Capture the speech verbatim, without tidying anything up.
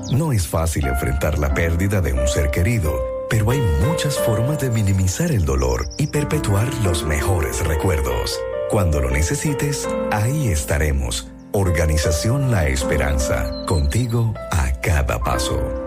No es fácil enfrentar la pérdida de un ser querido, pero hay muchas formas de minimizar el dolor y perpetuar los mejores recuerdos. Cuando lo necesites, ahí estaremos. Organización La Esperanza, contigo a cada paso.